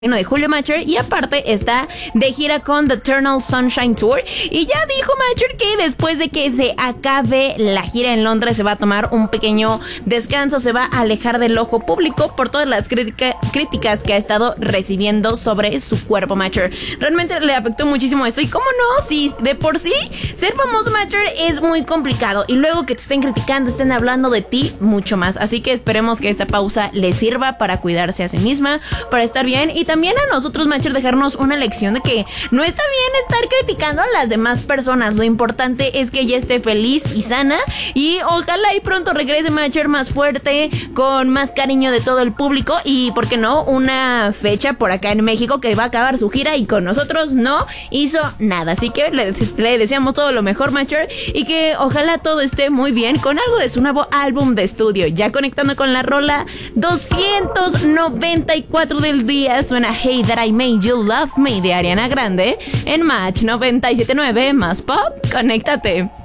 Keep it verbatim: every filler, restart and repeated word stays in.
de julio Matcher, y aparte está de gira con The Eternal Sunshine Tour, y ya dijo Matcher que después de que se acabe la gira en Londres se va a tomar un pequeño descanso, se va a alejar del ojo público por todas las crítica, críticas que ha estado recibiendo sobre su cuerpo. Matcher realmente le afectó muchísimo esto, y cómo no, si de por sí ser famoso Matcher es muy complicado, y luego que te estén criticando, estén hablando de ti, mucho más. Así que esperemos que esta pausa le sirva para cuidarse a sí misma, para estar bien, y también a nosotros, Matcher, dejarnos una lección de que no está bien estar criticando a las demás personas. Lo importante es que ella esté feliz y sana, y ojalá y pronto regrese Matcher más fuerte, con más cariño de todo el público, y por qué no, una fecha por acá en México, que va a acabar su gira y con nosotros no hizo nada. Así que le, le deseamos todo lo mejor, Matcher, y que ojalá todo esté muy bien con algo de su nuevo álbum de estudio. Ya conectando con la rola doscientos noventa y cuatro del día, suena Hey That I Made You Love Me de Ariana Grande en Match noventa y siete punto nueve, más pop, conéctate.